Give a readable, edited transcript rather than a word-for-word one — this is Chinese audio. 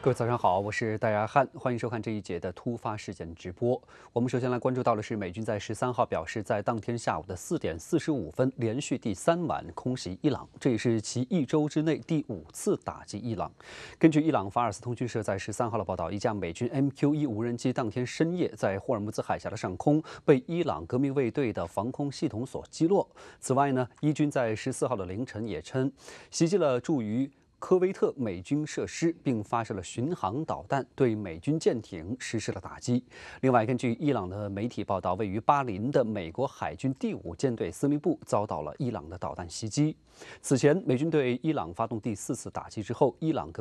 各位早上好，我是戴亚汉，欢迎收看这一节的突发事件直播。我们首先来关注到的是，美军在13号表示，在当天下午的4点45分，连续第3晚空袭伊朗，这也是其1周之内第5次打击伊朗。根据伊朗法尔斯通讯社在13号的报道，一架美军 MQ-1无人机当天深夜在霍尔木兹海峡的上空被伊朗革命卫队的防空系统所击落。此外呢，伊军在14号的凌晨也称，袭击了驻于科威特美军设施，并发射了巡航导弹，对美军舰艇实施了打击。另外，根据伊朗的媒体报道，位于巴林的美国海军第5舰队司令部遭到了伊朗的导弹袭击。此前，美军对伊朗发动第4次打击之后，伊朗革